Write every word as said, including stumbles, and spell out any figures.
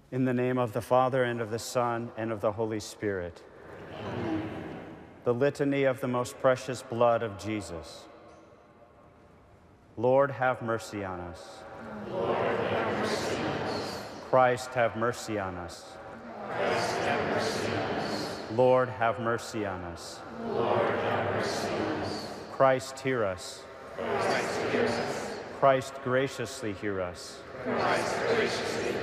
In the name of the Father, and of the Son, and of the Holy Spirit. Amen. The Litany of the Most Precious Blood of Jesus. Lord, have mercy on us. Lord, have mercy on us. Christ, have mercy on us. Christ, have mercy on us. Lord, have mercy on us. Lord, have mercy on us. Christ, hear us. Christ, hear us. Christ, graciously hear us. Christ, graciously